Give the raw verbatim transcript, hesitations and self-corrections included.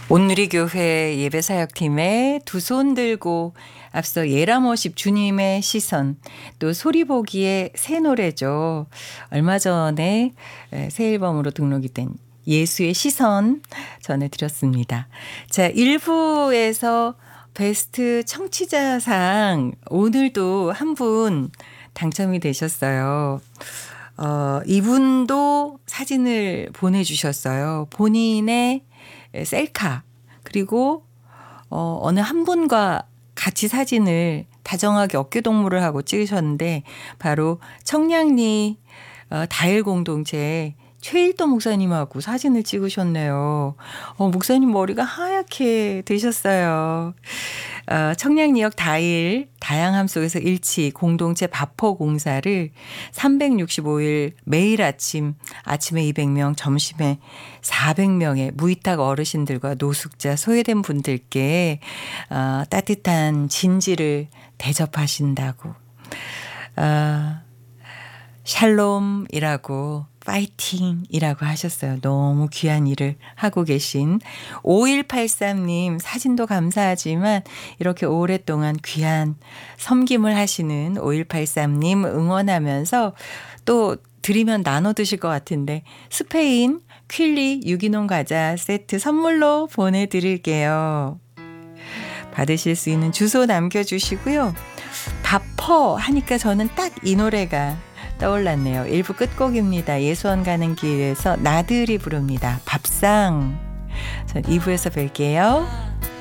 온누리교회 예배사역팀의 두 손 들고 앞서 예람워십 주님의 시선, 또 소리보기의 새 노래죠. 얼마 전에 새 앨범으로 등록이 된 예수의 시선 전해드렸습니다. 자, 일 부에서 베스트 청취자상 오늘도 한 분 당첨이 되셨어요. 어, 이분도 사진을 보내주셨어요. 본인의 셀카 그리고 어, 어느 한 분과 같이 사진을 다정하게 어깨동무를 하고 찍으셨는데 바로 청량리 어, 다일 공동체 최일도 목사님하고 사진을 찍으셨네요. 어, 목사님 머리가 하얗게 되셨어요. 어, 청량리역 다일 다양함 속에서 일치 공동체 밥퍼공사를 삼백육십오 일 매일 아침 아침에 이백 명 점심에 사백 명의 무위탁 어르신들과 노숙자 소외된 분들께 어, 따뜻한 진지를 대접하신다고 어, 샬롬이라고 파이팅이라고 하셨어요. 너무 귀한 일을 하고 계신 오일팔삼 님 사진도 감사하지만 이렇게 오랫동안 귀한 섬김을 하시는 오일팔삼 님 응원하면서 또 드리면 나눠 드실 것 같은데 스페인 퀼리 유기농 과자 세트 선물로 보내드릴게요. 받으실 수 있는 주소 남겨주시고요. 밥퍼 하니까 저는 딱 이 노래가 떠올랐네요. 일 부 끝곡입니다. 예수원 가는 길에서 나들이 부릅니다. 밥상. 전 이 부에서 뵐게요.